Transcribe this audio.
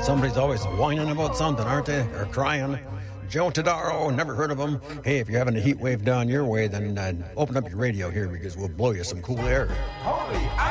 Somebody's always whining about something, aren't they? Or crying. Joe Todaro, never heard of him. Hey, if you're having a heat wave down your way, then open up your radio here because we'll blow you some cool air. Holy